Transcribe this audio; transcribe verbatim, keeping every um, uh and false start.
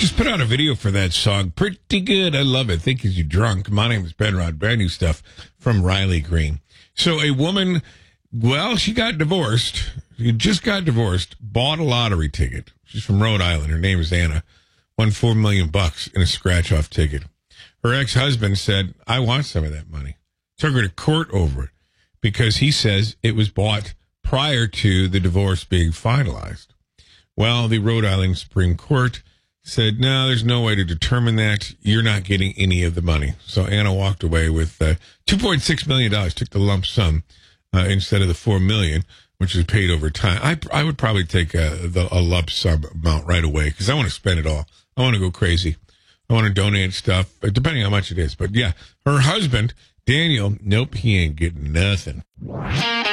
just put out a video for that song. Pretty good. I love it. Think Is You Drunk. My name is Ben Rod. Brand new stuff from Riley Green. So a woman, well, she got divorced. She just got divorced, bought a lottery ticket. She's from Rhode Island. Her name is Anna. Won four million bucks in a scratch-off ticket. Her ex-husband said, I want some of that money. Took her to court over it because he says it was bought prior to the divorce being finalized. Well, the Rhode Island Supreme Court said, no, there's no way to determine that. You're not getting any of the money. So Anna walked away with uh, two point six million dollars, took the lump sum uh, instead of the four million dollars, which is paid over time. I, I would probably take a, the, a lump sum amount right away because I want to spend it all. I want to go crazy. I want to donate stuff, depending on how much it is. But, yeah, her husband, Daniel, nope, he ain't getting nothing.